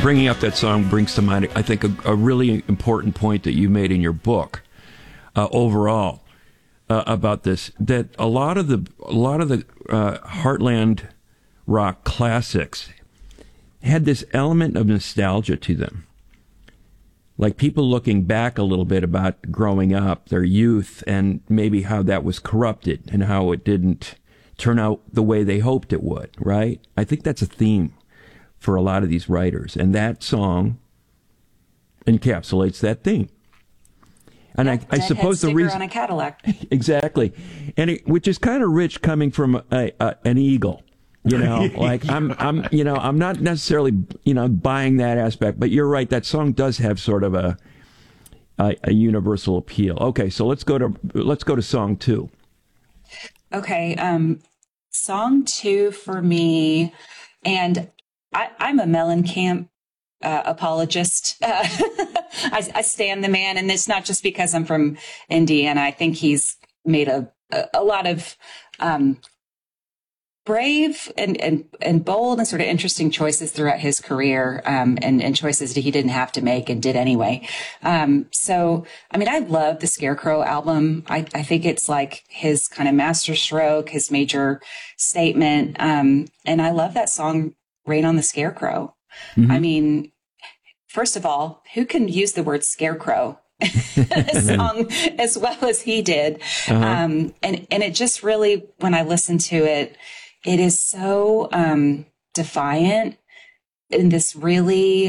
bringing up that song brings to mind, I think, a really important point that you made in your book overall about this. That a lot of the Heartland rock classics had this element of nostalgia to them. Like people looking back a little bit about growing up, their youth, and maybe how that was corrupted and how it didn't turn out the way they hoped it would, right? I think that's a theme for a lot of these writers, and that song encapsulates that theme. And I suppose the reason on a Cadillac, exactly, and which is kind of rich coming from an Eagle, you know. Like I'm not necessarily buying that aspect, but you're right. That song does have sort of a universal appeal. Okay, so let's go to song 2. Okay, song 2 for me, and I'm a Mellencamp apologist. I stand the man, and it's not just because I'm from Indiana. I think he's made a lot of brave and bold and sort of interesting choices throughout his career, and choices that he didn't have to make and did anyway. So, I mean, I love the Scarecrow album. I think it's like his kind of masterstroke, his major statement. And I love that song, Rain on the Scarecrow. Mm-hmm. I mean, first of all, who can use the word scarecrow in a song as well as he did? Uh-huh. And it just really, when I listen to it, it is so defiant in this really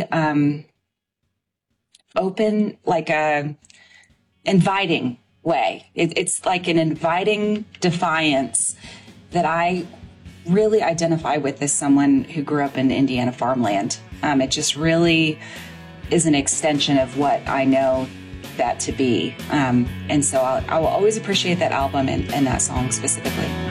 open, like inviting way. It's like an inviting defiance that I really identify with as someone who grew up in Indiana farmland. It just really is an extension of what I know that to be. And so I will always appreciate that album and that song specifically.